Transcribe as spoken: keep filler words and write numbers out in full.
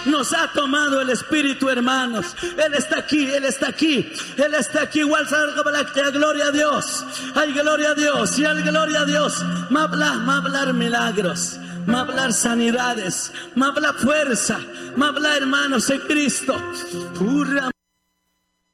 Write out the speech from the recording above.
Nos ha tomado el Espíritu, hermanos. Él está aquí, Él está aquí. Él está aquí. Igual la gloria a Dios. Hay gloria a Dios. Y hay gloria a Dios. Me habla, me hablar milagros. Me hablar sanidades. Me habla fuerza. Me habla, hermanos, en Cristo. Pura